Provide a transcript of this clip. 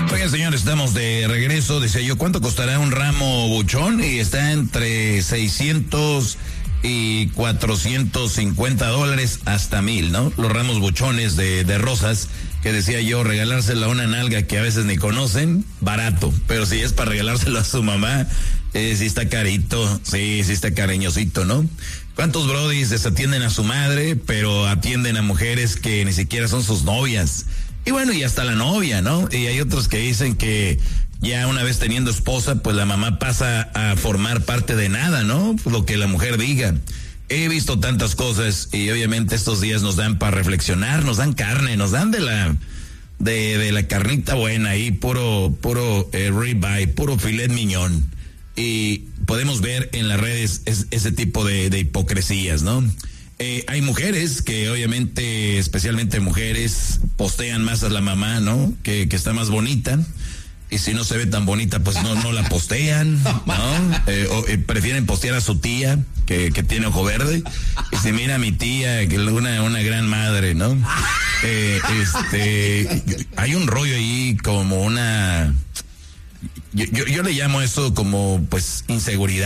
Oigan, señores, estamos de regreso. Decía yo, ¿cuánto costará un ramo buchón? Y está entre 600 y $450 hasta $1,000, ¿no? Los ramos buchones de rosas, que decía yo, regalárselo a una nalga que a veces ni conocen, barato. Pero si es para regalárselo a su mamá, sí está carito, sí está cariñosito, ¿no? ¿Cuántos brodis desatienden a su madre, pero atienden a mujeres que ni siquiera son sus novias? Y bueno, y hasta la novia, ¿no? Y hay otros que dicen que ya una vez teniendo esposa, pues la mamá pasa a formar parte de nada, ¿no? Lo que la mujer diga. He visto tantas cosas y obviamente estos días nos dan para reflexionar, nos dan carne, nos dan de la carnita buena ahí, puro ribeye, puro filet mignon. Y podemos ver en las redes ese tipo de hipocresías, ¿no? Hay mujeres que obviamente, especialmente mujeres, postean más a la mamá, ¿no? Que está más bonita. Y si no se ve tan bonita, pues no la postean, ¿no? Prefieren postear a su tía, que tiene ojo verde. Y si mira a mi tía, que es una gran madre, ¿no? Hay un rollo ahí como una... Yo le llamo eso como, pues, inseguridad.